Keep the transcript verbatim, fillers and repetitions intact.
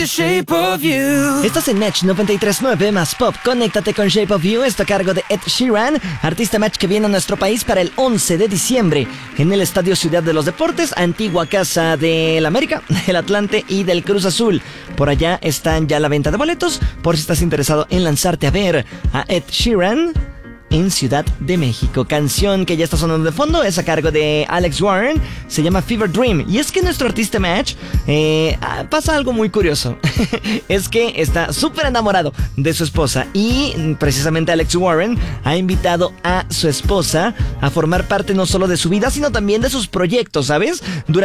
Estás en Match noventa y tres punto nueve más Pop. Conéctate con Shape of You. Esto a cargo de Ed Sheeran, artista Match que viene a nuestro país para el once de diciembre en el Estadio Ciudad de los Deportes, antigua casa del América, del Atlante y del Cruz Azul. Por allá están ya la venta de boletos por si estás interesado en lanzarte a ver a Ed Sheeran en Ciudad de México. Canción que ya está sonando de fondo es a cargo de Alex Warren, se llama Fever Dream. Y es que nuestro artista Match eh, pasa algo muy curioso. Es que está súper enamorado de su esposa y precisamente Alex Warren ha invitado a su esposa a formar parte no solo de su vida, sino también de sus proyectos, ¿sabes? Durante